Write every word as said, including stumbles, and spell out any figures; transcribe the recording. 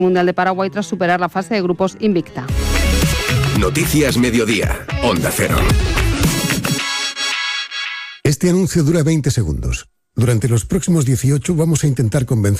Mundial de Paraguay tras superar la fase de grupos invicta. Noticias Mediodía, Onda Cero. Este anuncio dura veinte segundos. Durante los próximos dieciocho vamos a intentar convencer